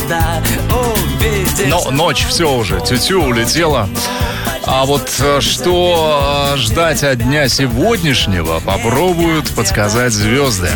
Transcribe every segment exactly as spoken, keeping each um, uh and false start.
звезда увидит. Но ночь все уже, тю-тю, улетела. А вот что ждать от дня сегодняшнего, попробуют подсказать звезды.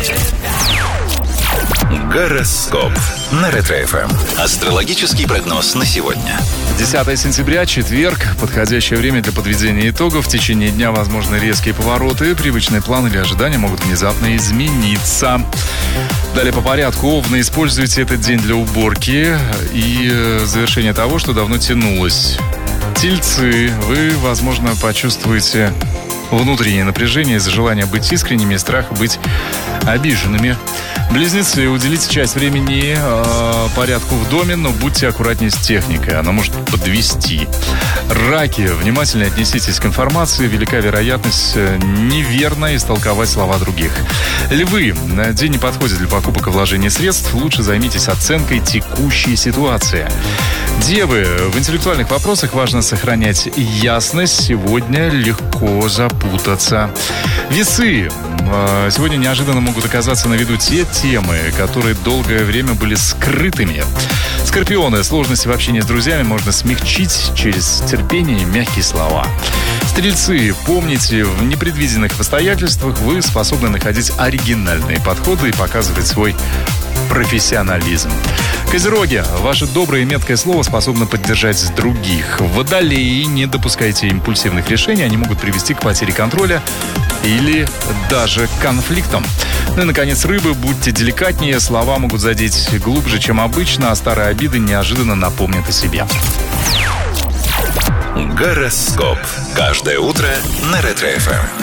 Гороскоп на Ретро-эф эм. Астрологический прогноз на сегодня. десятое сентября, четверг. Подходящее время для подведения итогов. В течение дня возможны резкие повороты. Привычные планы или ожидания могут внезапно измениться. Далее по порядку. Овны, используйте этот день для уборки и завершения того, что давно тянулось. Тельцы, вы, возможно, почувствуете внутреннее напряжение из-за желания быть искренними и страха быть обиженными. Близнецы, уделите часть времени э, порядку в доме, но будьте аккуратнее с техникой, она может подвести. Раки, внимательно отнеситесь к информации, велика вероятность неверно истолковать слова других. Львы, день не подходит для покупок и вложения средств, лучше займитесь оценкой текущей ситуации. Девы, в интеллектуальных вопросах важно сохранять ясность, сегодня легко запутаться. Весы, сегодня неожиданно могут оказаться на виду те темы, которые долгое время были скрытыми. Скорпионы, сложности в общении с друзьями можно смягчить через терпение и мягкие слова. Стрельцы, помните, в непредвиденных обстоятельствах вы способны находить оригинальные подходы и показывать свой профессионализм. Козероги, ваше доброе и меткое слово способно поддержать других. Водолеи, не допускайте импульсивных решений, они могут привести к потере контроля или даже к конфликтам. Ну и, наконец, рыбы, будьте деликатнее, слова могут задеть глубже, чем обычно, а старые обиды неожиданно напомнят о себе. Гороскоп. Каждое утро на Ретро-эф эм.